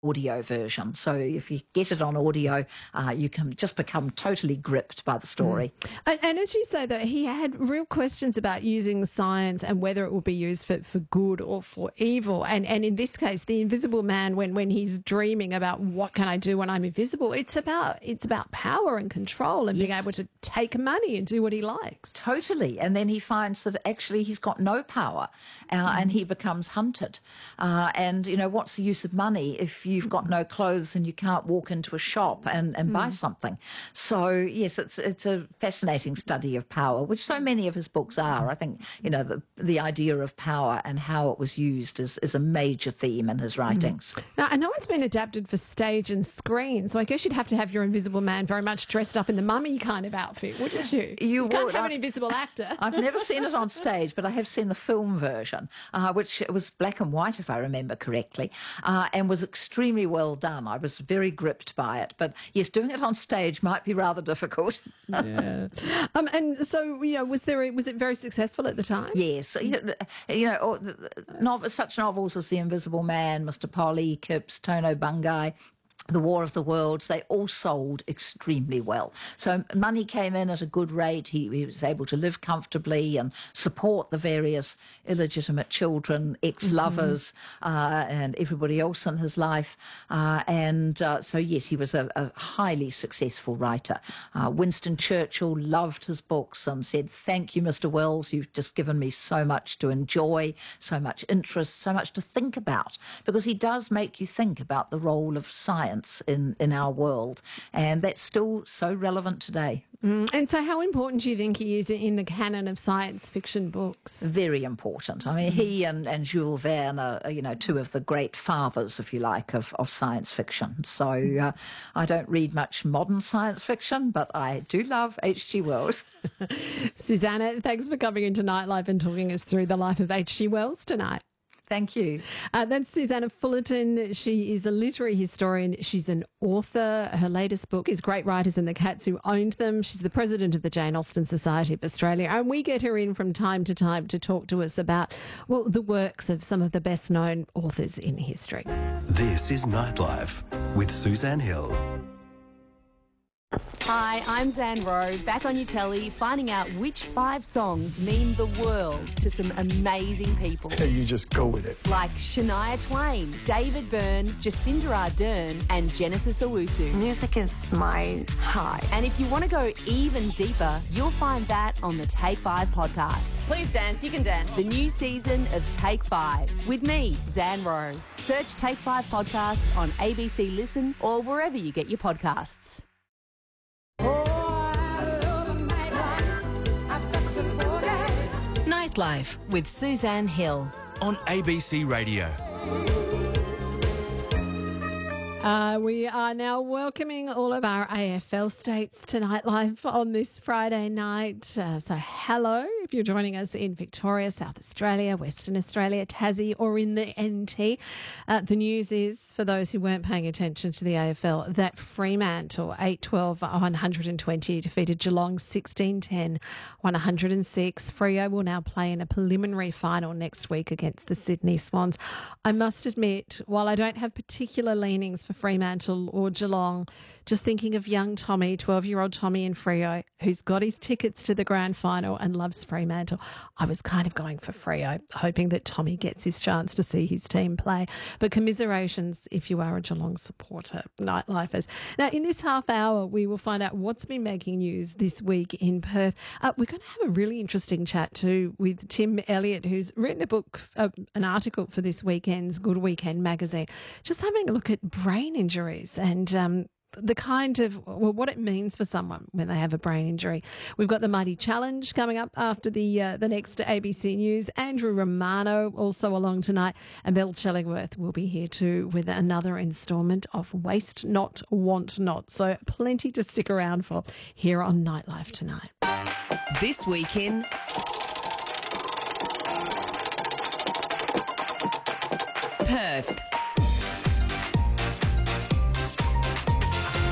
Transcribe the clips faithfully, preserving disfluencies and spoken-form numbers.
audio version. So if you get it on audio, uh, you can just become totally gripped by the story. Mm. And, and as you say, though, he had real questions about using science and whether it will be used for, for good or for evil. And and in this case, the Invisible Man, when when he's dreaming about what can I do when I'm invisible, it's about it's about power and control and yes. being able to take money and do what he likes. Totally. And then he finds that actually he's got no power uh, mm. and he becomes hunted. Uh, and, you know, what's the use of money if you've got no clothes and you can't walk into a shop and, and mm. buy something? So, yes, it's it's a fascinating study of power, which so many of his books are. I think, you know, the, the idea of power and how it was used is, is a major theme in his writings. Mm. Now, I know it's been adapted for stage and screen, so I guess you'd have to have your Invisible Man very much dressed up in the mummy kind of outfit, wouldn't you? You, you can't would. have I've, an invisible actor. I've never seen it on stage, but I have seen the film version, uh, which was black and white, if I remember correctly, uh, and was extremely well done. I was very gripped by it. But yes, doing it on stage might be rather difficult. Yeah. Um, and so, you know, was there a, was it very successful at the time? Yes. You know, no, such novels as The Invisible Man, Mister Polly, Kips, Tono Bungai, The War of the Worlds, they all sold extremely well. So money came in at a good rate. He, he was able to live comfortably and support the various illegitimate children, ex-lovers, mm-hmm. uh, and everybody else in his life. Uh, and uh, so, yes, he was a, a highly successful writer. Uh, Winston Churchill loved his books and said, "Thank you, Mister Wells. You've just given me so much to enjoy, so much interest, so much to think about," because he does make you think about the role of science in, in our world, and that's still so relevant today. Mm. And so how important do you think he is in the canon of science fiction books? Very important. I mean, mm. he and, and Jules Verne are, you know, two of the great fathers, if you like, of, of science fiction. So uh, I don't read much modern science fiction, but I do love H G Wells. Susanna, thanks for coming into Nightlife and talking us through the life of H G Wells tonight. Thank you. Uh, that's Susanna Fullerton. She is a literary historian. She's an author. Her latest book is Great Writers and the Cats Who Owned Them. She's the president of the Jane Austen Society of Australia. And we get her in from time to time to talk to us about, well, the works of some of the best known authors in history. This is Nightlife with Suzanne Hill. Hi, I'm Zan Rowe, back on your telly, finding out which five songs mean the world to some amazing people. You just go with it. Like Shania Twain, David Byrne, Jacinda Ardern, and Genesis Owusu. Music is my high. And if you want to go even deeper, you'll find that on the Take Five podcast. Please dance, you can dance. The new season of Take Five with me, Zan Rowe. Search Take Five podcast on A B C Listen or wherever you get your podcasts. Nightlife with Suzanne Hill on A B C Radio. Uh, we are now welcoming all of our A F L states to Nightlife on this Friday night. Uh, so hello, if you're joining us in Victoria, South Australia, Western Australia, Tassie or in the N T. Uh, the news is, for those who weren't paying attention to the A F L, that Fremantle eight twelve one hundred twenty defeated Geelong sixteen ten one hundred six. Freo will now play in a preliminary final next week against the Sydney Swans. I must admit, while I don't have particular leanings for Fremantle or Geelong, just thinking of young Tommy, twelve-year-old Tommy in Freo, who's got his tickets to the grand final and loves Fremantle, I was kind of going for Freo, hoping that Tommy gets his chance to see his team play. But commiserations if you are a Geelong supporter, Nightlifers. Now, in this half hour, we will find out what's been making news this week in Perth. Uh, we're going to have a really interesting chat too with Tim Elliott, who's written a book, uh, an article for this weekend's Good Weekend magazine, just having a look at brain injuries and um, the kind of, well, what it means for someone when they have a brain injury. We've got the Mighty Challenge coming up after the uh, the next A B C News. Andrew Romano also along tonight, and Bill Chellingworth will be here too with another instalment of Waste Not, Want Not. So plenty to stick around for here on Nightlife tonight. This week in Perth.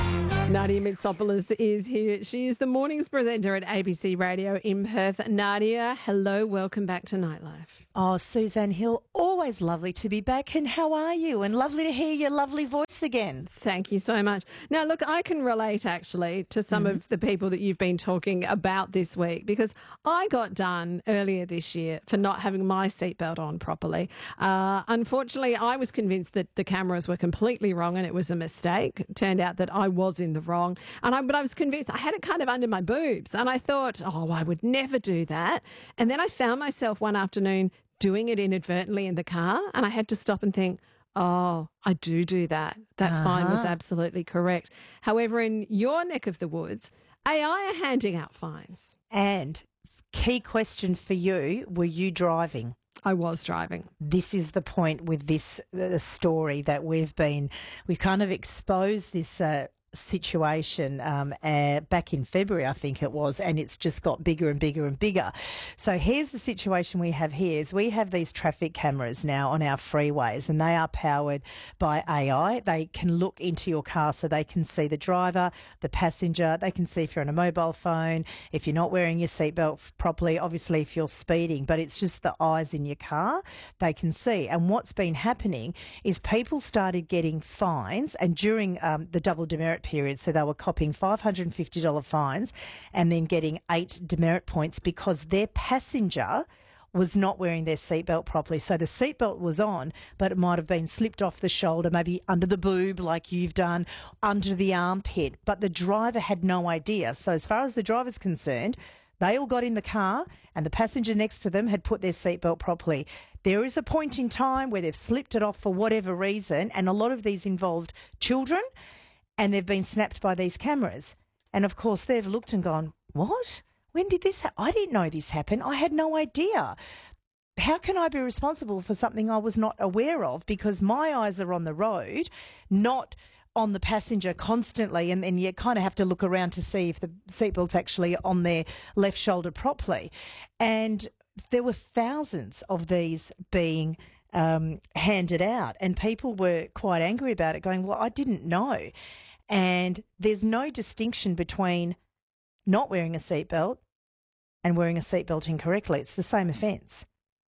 Nadia Mitsopoulos is here. She is the mornings presenter at A B C Radio in Perth. Nadia, hello, welcome back to Nightlife. Oh, Suzanne Hill, always lovely to be back. And how are you? And lovely to hear your lovely voice again. Thank you so much. Now, look, I can relate actually to some mm. of the people that you've been talking about this week, because I got done earlier this year for not having my seatbelt on properly. Uh, unfortunately, I was convinced that the cameras were completely wrong and it was a mistake. It turned out that I was in the wrong. And I, but I was convinced I had it kind of under my boobs. And I thought, oh, I would never do that. And then I found myself one afternoon doing it inadvertently in the car, and I had to stop and think, oh, I do do that. That uh-huh. fine was absolutely correct. However, in your neck of the woods, A I are handing out fines. And key question for you, were you driving? I was driving. This is the point with this uh, story that we've been, we've kind of exposed this uh, situation um, uh, back in February, I think it was, and it's just got bigger and bigger and bigger. So here's the situation we have here is we have these traffic cameras now on our freeways, and they are powered by A I. They can look into your car so they can see the driver, the passenger. They can see if you're on a mobile phone, if you're not wearing your seatbelt properly, obviously if you're speeding, but it's just the eyes in your car they can see. And what's been happening is people started getting fines, and during um, the double demerit period, so they were copying five hundred fifty dollars fines and then getting eight demerit points because their passenger was not wearing their seatbelt properly. So the seatbelt was on, but it might have been slipped off the shoulder, maybe under the boob like you've done, under the armpit, but the driver had no idea. So as far as the driver's concerned, they all got in the car and the passenger next to them had put their seatbelt properly. There is a point in time where they've slipped it off for whatever reason, and a lot of these involved children, and they've been snapped by these cameras. And, of course, they've looked and gone, what? When did this happen? I didn't know this happened. I had no idea. How can I be responsible for something I was not aware of? Because my eyes are on the road, not on the passenger constantly, and then you kind of have to look around to see if the seatbelt's actually on their left shoulder properly. And there were thousands of these being um, handed out, and people were quite angry about it, going, well, I didn't know. And there's no distinction between not wearing a seatbelt and wearing a seatbelt incorrectly. It's the same offence.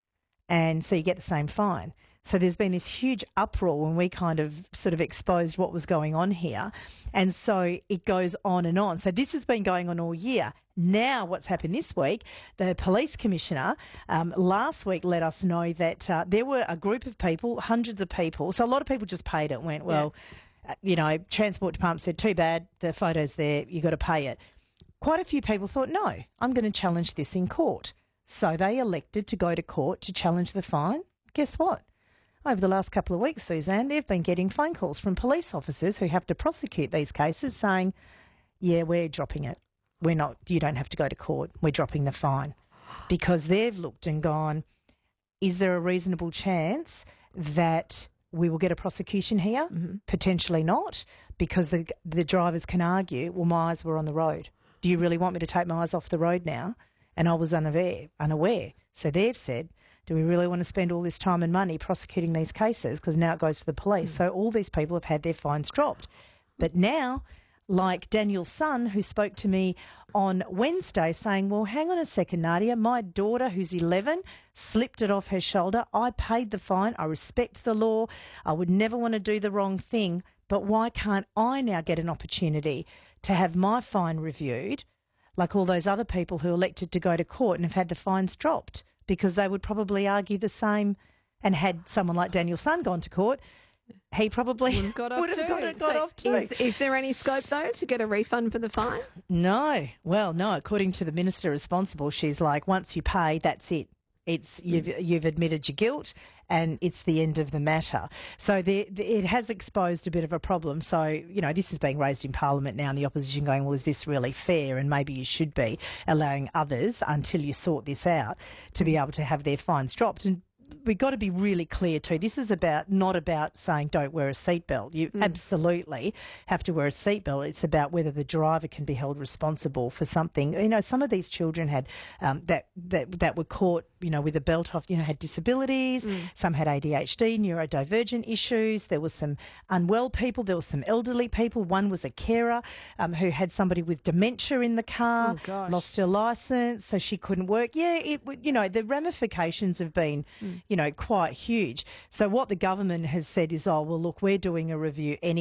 And so you get the same fine. So there's been this huge uproar when we kind of sort of exposed what was going on here. And so it goes on and on. So this has been going on all year. Now what's happened this week, the police commissioner um, last week let us know that uh, there were a group of people, hundreds of people. So a lot of people just paid it and went, well, yeah. uh, you know, Transport Department said, too bad, the photo's there, you got to pay it. Quite a few people thought, no, I'm going to challenge this in court. So they elected to go to court to challenge the fine. Guess what? Over the last couple of weeks, Suzanne, they've been getting phone calls from police officers who have to prosecute these cases saying, yeah, we're dropping it. We're not, you don't have to go to court. We're dropping the fine. Because they've looked and gone, is there a reasonable chance that we will get a prosecution here? Mm-hmm. Potentially not, because the the drivers can argue, well, my eyes were on the road. Do you really want me to take my eyes off the road now? And I was unaware. unaware. So they've said, do we really want to spend all this time and money prosecuting these cases? Because now it goes to the police. Mm. So all these people have had their fines dropped. But now, like Daniel's son, who spoke to me on Wednesday saying, well, hang on a second, Nadia, my daughter, who's eleven, slipped it off her shoulder. I paid the fine. I respect the law. I would never want to do the wrong thing. But why can't I now get an opportunity to have my fine reviewed, like all those other people who elected to go to court and have had the fines dropped? Because they would probably argue the same, and had someone like Daniel's son gone to court, he probably would have got off would have too. Got, got so off too. Is, is there any scope, though, to get a refund for the fine? No. Well, no. According to the minister responsible, she's like, once you pay, that's it. It's you've you've admitted your guilt, and it's the end of the matter. So the, the, it has exposed a bit of a problem. So, you know, this is being raised in Parliament now, and the opposition going, well, is this really fair? And maybe you should be allowing others, until you sort this out, to be able to have their fines dropped. And we've got to be really clear too. This is about not about saying don't wear a seatbelt. You mm. absolutely have to wear a seatbelt. It's about whether the driver can be held responsible for something. You know, some of these children had um, that that that were caught you know, with a belt off, you know, had disabilities. Mm. Some had A D H D, neurodivergent issues. There was some unwell people. There was some elderly people. One was a carer um, who had somebody with dementia in the car, oh, lost her licence, so she couldn't work. Yeah, it, you know, the ramifications have been, mm. you know, quite huge. So what the government has said is, oh, well, look, we're doing a review anyway.